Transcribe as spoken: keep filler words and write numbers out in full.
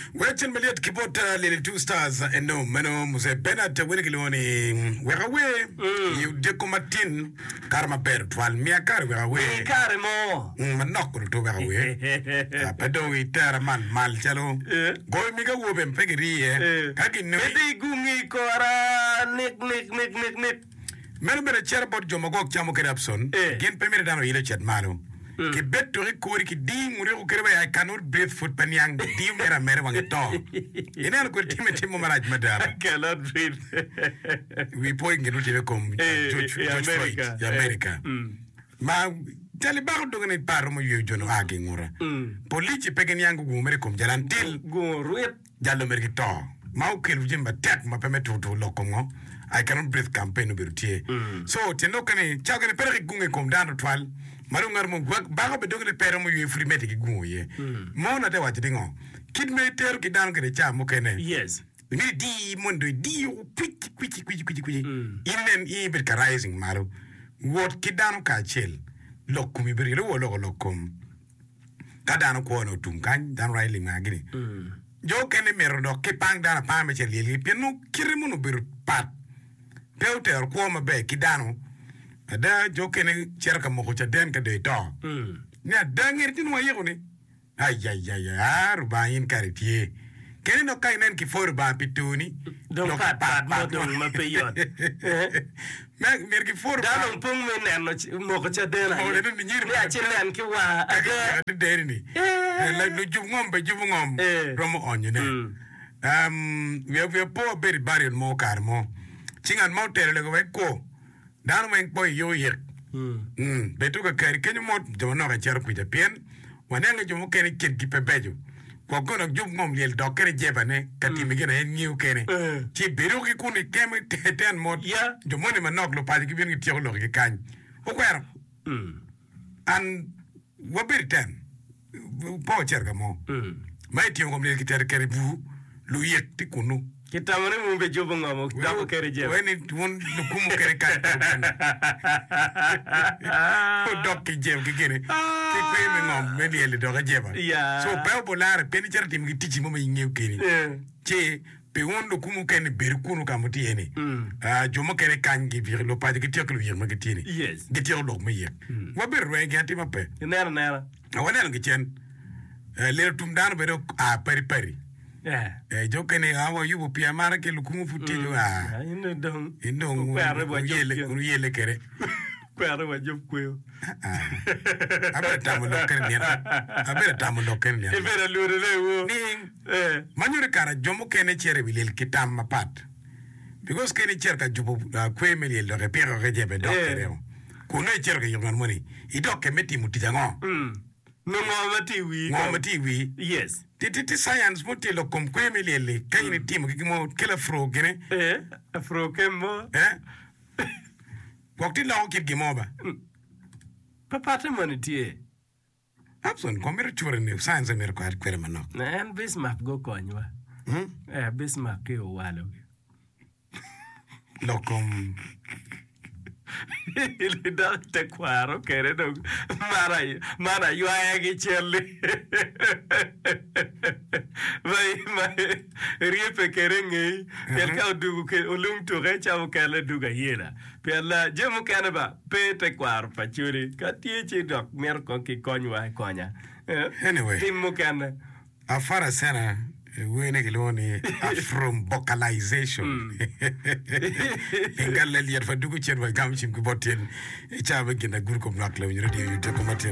Wechen Meliat Kipota Lily Two Stars and no Meno Muse Benat Winnikiloni we're away. You decomatin Karma Ber Twal Miakar we're away. Carimo. Manokul to we're away. Pedo Terraman Malchalo. Go Miga Woben Peggy. Kaki no Gumi Cora Nick Nick Nick Nick Nick. Melbourne Cherabot Jomagok Jamokerapson. Again Pemeridano Ilachat Malo. Ki bet to record ki di muri ko kerba I cannot breathe foot panyang di mera mera wang to ina ko time time maraj madam I cannot breathe. we point ngenu tele kom America America ma tele ba do ngene paro mo yo jono age ngora police pegen yang go mere kom jalan til go ruet jallo mer ki to ma o kelu jimba tek ma permettre to lokongo I cannot breathe campaign bertie so teno kane chagane pere gunge kom dano twal marungar mo bago be dogne pere mo yu frimete ki gunye mo na de wati dingo kid me ter ki dan ke cha mo kene yes ni di mondo di kwiki kwiki kwiki kwiki kwiki inen i be rising maru wot ki dan ka chel lokumi beri lo lo lokum ka dan ko no tum kan dan raili ngagini jo kene mero do ki pang dan pa me chel li penu kirimo no ber pat pewter ko ma be ki danu ada jo kene cerka mo ko ca den ka de to ne dangir tin wa yego ni ay ay ay ar ba yin kariti kene no kay nen ki for ba pituni do pat pat mo do ma pe yon me mer ki for da no pung me nen mo ko ca den o le ni nyir ni a ci nen ki wa aga de de ni la lu ju ngom be ju ngom romo onye ne um we we po beri bari mo kar mo cingan mo tere le ko ko dan wen boy yo yek mm betu ka kari kenyu mo do no ka cher ku japen wananga jumu kene kid gi pebeju ko ko no jum ngom yel do kene jebane kati mi gene nyiu kene ci beru ki kuni keme ten mo ya jumu ni manok lo pa gi bin gi tiyo lo gi kan o kwero mm an wo bir ten po cher ka mo mm mai tiyo ngom yel ki tere kere bu lu yek ti kunu kitamane mo be jobo ngamo dawo kere je weni won no kumu kere kan ko dokki jem ki gene ki pe me ngom me liele do ga jeba so pe bolare pe ni certi mi tiji mo me ngew kene che pe won do kumu ken ber kunu kam ti ene ah jomo kere kan gi vir lo pa di ki teklu yir ma gi tini yes gi teklu lo me yek wa ber we ga ti ma pe nera nera wona ngi chen le tum dan be do a pari pari yeah eh jo kene awo yubu pia mara ke lukumu futi jo ah ino don ino ngu yele ngu yele kere kwara wa job kweo abere tamu lokere ni abere tamu lokere ni ebere lure le wo ni eh manyure kara jomo kene chere bilel kitam mapat because kene cher ka jubu kwe meli lo ke pero ke jebe dokere ko no cher ke yogan moni I dokke meti mutijango mm no ngomati wi ngomati wi yes titi science muti lo kom kwe meli kayini tim ki mo kela fro gene eh afro kemmo eh wakti la okit gimo ba papa te monitie abson komero chore ne science mer ko kwere manok en Bismarck go konywa hm eh Bismarck ke o walo lo kom il da te kwaro kere do mara mara yo ayagi chelle vai mai riepe kere ngi per ka dugu ke olum to re cha kala duga yela per la jemu kana ba pe te kwar pa churi ka tie chi dok mer ko ki konywa konya anyway timu kana afara sana wene kiloni from vocalization ingal le yar fa dugu chen wa gam chim ko boten e chaaba gina gur ko nak la ñu radio yu te ko maten